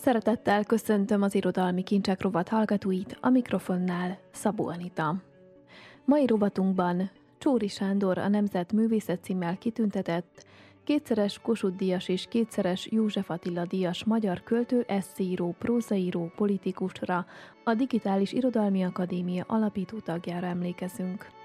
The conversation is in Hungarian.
Szeretettel köszöntöm az Irodalmi Kincsek rovat hallgatóit, a mikrofonnál Szabó Anita. Mai rovatunkban Csoóri Sándor, a Nemzet Művészet címmel kitüntetett, kétszeres Kossuth-díjas és kétszeres József Attila díjas magyar költő, esszéíró, prózaíró, politikusra, a Digitális Irodalmi Akadémia alapító tagjára emlékezünk.